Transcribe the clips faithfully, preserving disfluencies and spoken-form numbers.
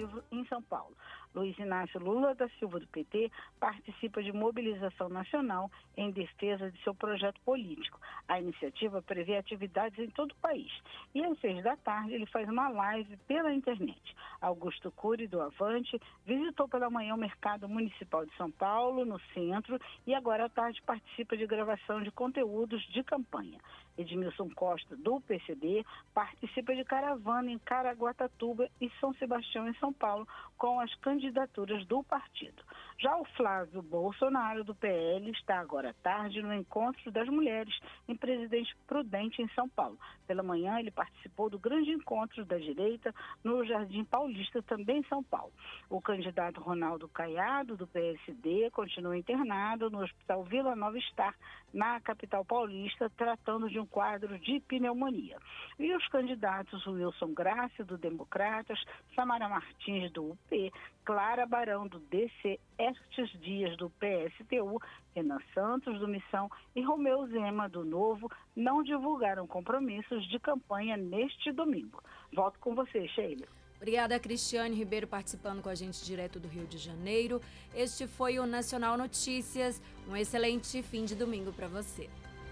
Legislativo em São Paulo. Luiz Inácio Lula da Silva, do P T, participa de mobilização nacional em defesa de seu projeto político. A iniciativa prevê atividades em todo o país. E às seis da tarde ele faz uma live pela internet. Augusto Cury, do Avante, visitou pela manhã o Mercado Municipal de São Paulo, no centro, e agora à tarde participa de gravação de conteúdos de campanha. Edmilson Costa, do P C B, participa de caravana em Caraguatatuba e São Sebastião, em São Paulo, com as candidaturas do partido. Já o Flávio Bolsonaro, do P L, está agora à tarde no Encontro das Mulheres em Presidente Prudente, em São Paulo. Pela manhã, ele participou do grande encontro da direita no Jardim Paulista, também em São Paulo. O candidato Ronaldo Caiado, do P S D, continua internado no Hospital Vila Nova Star, na capital paulista, tratando de um quadro de pneumonia. E os candidatos Wilson Graça, do Democratas, Samara Martins, do U P, Clara Barão, do D C, Estes Dias, do P S T U, Renan Santos, do Missão, e Romeu Zema, do Novo, não divulgaram compromissos de campanha neste domingo. Volto com você, Sheila. Obrigada, Cristiane Ribeiro, participando com a gente direto do Rio de Janeiro. Este foi o Nacional Notícias. Um excelente fim de domingo para você.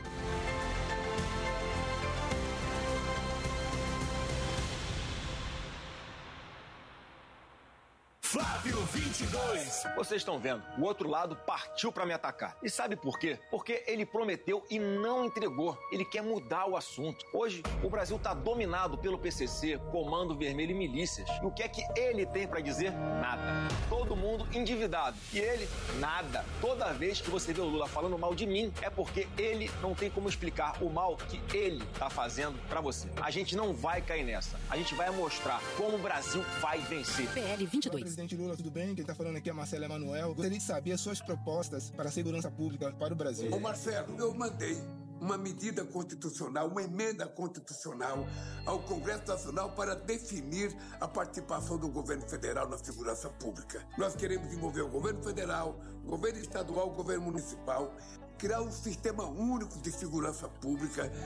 Flávio vinte e dois. Vocês estão vendo, o outro lado partiu para me atacar. E sabe por quê? Porque ele prometeu e não entregou. Ele quer mudar o assunto. Hoje, o Brasil está dominado pelo P C C, Comando Vermelho e milícias. E o que é que ele tem para dizer? Nada. Todo mundo endividado. E ele, nada. Toda vez que você vê o Lula falando mal de mim, é porque ele não tem como explicar o mal que ele está fazendo para você. A gente não vai cair nessa. A gente vai mostrar como o Brasil vai vencer. P L vinte e dois. Presidente Lula, tudo bem? Quem está falando aqui é Marcelo Emanuel. Gostaria de saber as suas propostas para a segurança pública para o Brasil. Ô Marcelo, eu mandei uma medida constitucional, uma emenda constitucional ao Congresso Nacional para definir a participação do governo federal na segurança pública. Nós queremos envolver o governo federal, o governo estadual, o governo municipal, criar um sistema único de segurança pública